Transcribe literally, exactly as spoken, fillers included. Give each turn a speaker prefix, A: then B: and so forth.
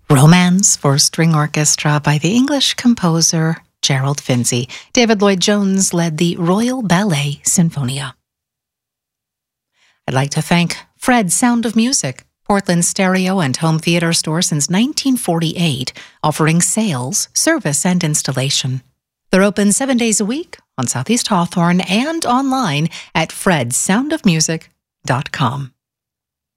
A: Romance for String Orchestra by the English composer Gerald Finzi. David Lloyd-Jones led the Royal Ballet Sinfonia. I'd like to thank Fred Sound of Music, Portland's stereo and home theater store since nineteen forty-eight, offering sales, service, and installation. They're open seven days a week on Southeast Hawthorne and online at fred sound of music dot com.